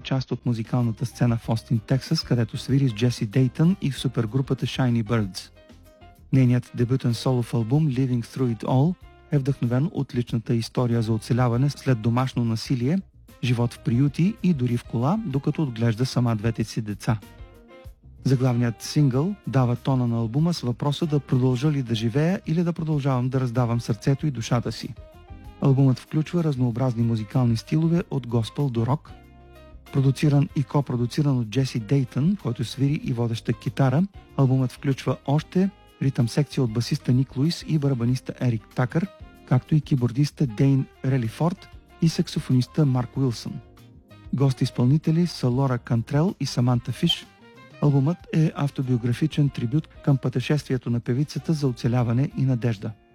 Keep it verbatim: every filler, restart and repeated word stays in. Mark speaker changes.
Speaker 1: част от музикалната сцена в Остин, Тексас, където свири с Джеси Дейтън и в супергрупата Shiny Birds. Нейният дебютен солов албум Living Through It All е вдъхновен от личната история за оцеляване след домашно насилие, живот в приюти и дори в кола, докато отглежда сама двете си деца. Заглавният сингъл дава тона на албума с въпроса да продължа ли да живея или да продължавам да раздавам сърцето и душата си. Албумът включва разнообразни музикални стилове от госпел до рок. Продуциран и копродуциран от Джеси Дейтън, който свири и водеща китара, албумът включва още ритъм секция от басиста Ник Луис и барабаниста Ерик Такър, както и кибордиста Дейн Релифорд и саксофониста Марк Уилсън. Гости-изпълнители са Лора Кантрел и Саманта Фиш. Албумът е автобиографичен трибют към пътешествието на певицата за оцеляване и надежда.